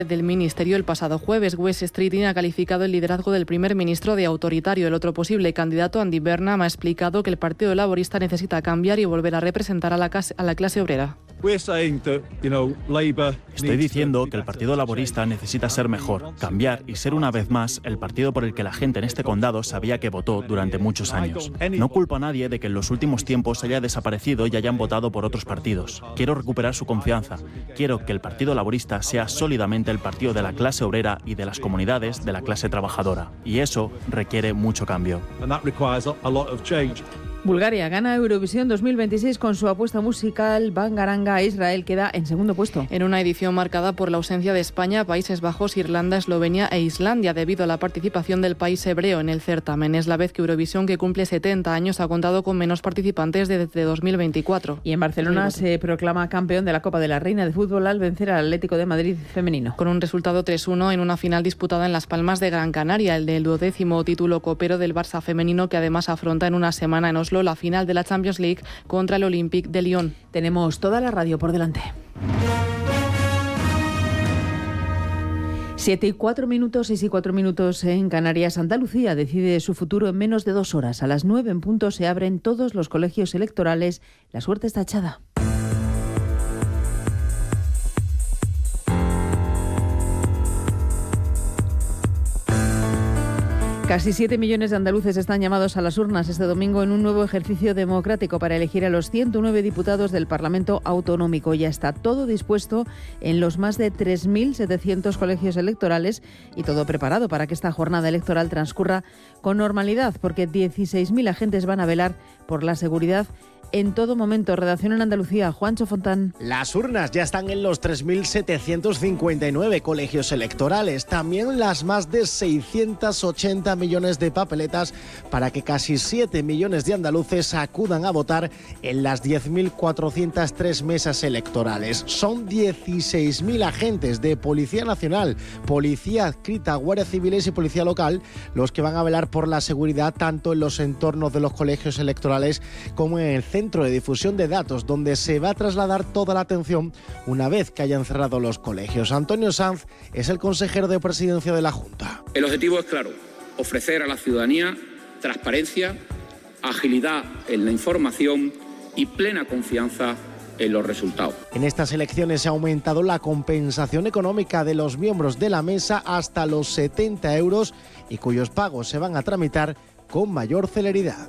del Ministerio el pasado jueves. West Street ha calificado el liderazgo del primer ministro de autoritario. El otro posible candidato, Andy Burnham, ha explicado que el Partido Laborista necesita cambiar y volver a representar a la clase obrera. Estoy diciendo que el Partido Laborista necesita ser mejor, cambiar y ser una vez más el partido por el que la gente en este condado sabía que votó durante muchos años. No culpo a nadie de que en los últimos tiempos haya desaparecido y hayan votado por otros partidos. Quiero recuperar su confianza. Quiero que el Partido Laborista sea sólidamente el partido de la clase obrera y de las comunidades de la clase trabajadora. Y eso requiere mucho cambio. Bulgaria gana Eurovisión 2026 con su apuesta musical Bangaranga. Israel queda en segundo puesto. En una edición marcada por la ausencia de España, Países Bajos, Irlanda, Eslovenia e Islandia debido a la participación del país hebreo en el certamen. Es la vez que Eurovisión, que cumple 70 años, ha contado con menos participantes desde 2024. Y en Barcelona se proclama campeón de la Copa de la Reina de Fútbol al vencer al Atlético de Madrid femenino. Con un resultado 3-1 en una final disputada en Las Palmas de Gran Canaria, el del 12º título copero del Barça femenino, que además afronta en una semana en Oslo la final de la Champions League contra el Olympique de Lyon. Tenemos toda la radio por delante. 7:04 minutos, 6:04 minutos en Canarias. Andalucía decide su futuro en menos de 2 horas. A las 9 en punto se abren todos los colegios electorales. La suerte está echada. Casi 7 millones de andaluces están llamados a las urnas este domingo en un nuevo ejercicio democrático para elegir a los 109 diputados del Parlamento Autonómico. Ya está todo dispuesto en los más de 3.700 colegios electorales y todo preparado para que esta jornada electoral transcurra con normalidad, porque 16.000 agentes van a velar por la seguridad en todo momento. Redacción en Andalucía, Juancho Fontán. Las urnas ya están en los 3.759 colegios electorales. También las más de 680 millones de papeletas para que casi 7 millones de andaluces acudan a votar en las 10.403 mesas electorales. Son 16.000 agentes de Policía Nacional, Policía Adscrita, Guardia Civiles y Policía Local los que van a velar por la seguridad tanto en los entornos de los colegios electorales como en el centro de difusión de datos, donde se va a trasladar toda la atención una vez que hayan cerrado los colegios. Antonio Sanz es el consejero de Presidencia de la Junta. El objetivo es claro: ofrecer a la ciudadanía transparencia, agilidad en la información y plena confianza en los resultados. En estas elecciones se ha aumentado la compensación económica de los miembros de la mesa hasta los 70 euros y cuyos pagos se van a tramitar con mayor celeridad.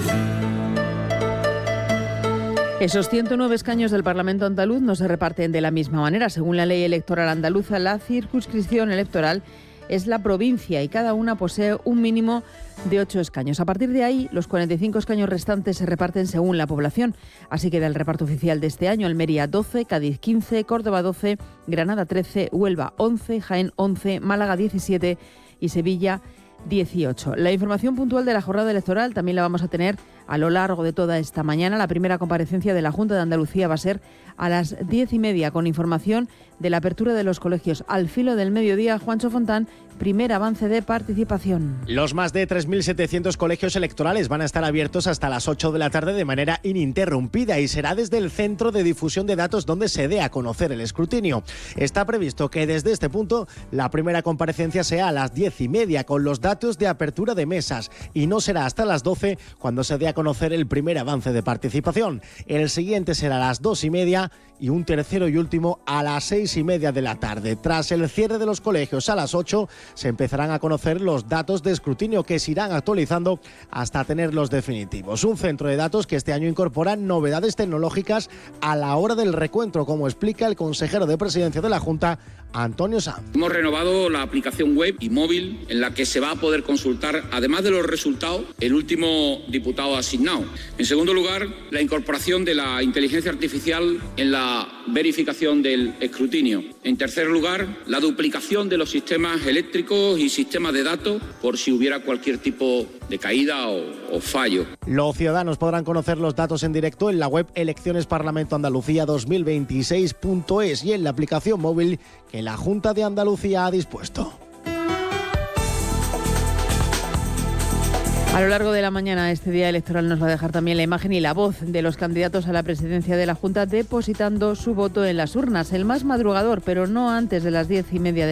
Esos 109 escaños del Parlamento andaluz no se reparten de la misma manera. Según la ley electoral andaluza, la circunscripción electoral es la provincia y cada una posee un mínimo de 8 escaños. A partir de ahí, los 45 escaños restantes se reparten según la población. Así queda el reparto oficial de este año: Almería 12, Cádiz 15, Córdoba 12, Granada 13, Huelva 11, Jaén 11, Málaga 17 y Sevilla 18. La información puntual de la jornada electoral también la vamos a tener a lo largo de toda esta mañana. La primera comparecencia de la Junta de Andalucía va a ser a las 10:30 con información de la apertura de los colegios. Al filo del mediodía, Juancho Fontán, primer avance de participación. Los más de 3.700 colegios electorales van a estar abiertos hasta las 8 de la tarde de manera ininterrumpida y será desde el Centro de Difusión de Datos donde se dé a conocer el escrutinio. Está previsto que desde este punto la primera comparecencia sea a las 10:30 con los datos de apertura de mesas y no será hasta las 12 cuando se dé a conocer el primer avance de participación. El siguiente será a las 2:30 y un tercero y último a las 6:30 de la tarde. Tras el cierre de los colegios a las 8 se empezarán a conocer los datos de escrutinio que se irán actualizando hasta tener los definitivos. Un centro de datos que este año incorpora novedades tecnológicas a la hora del recuento, como explica el consejero de Presidencia de la Junta, Antonio Sanz. Hemos renovado la aplicación web y móvil en la que se va a poder consultar, además de los resultados, el último diputado asignado. En segundo lugar, la incorporación de la inteligencia artificial en la verificación del escrutinio. En tercer lugar, la duplicación de los sistemas eléctricos y sistemas de datos por si hubiera cualquier tipo de caída o fallo. Los ciudadanos podrán conocer los datos en directo en la web eleccionesparlamentoandalucía2026.es y en la aplicación móvil que la Junta de Andalucía ha dispuesto. A lo largo de la mañana, este día electoral nos va a dejar también la imagen y la voz de los candidatos a la presidencia de la Junta depositando su voto en las urnas. El más madrugador, pero no antes de las 10:30 de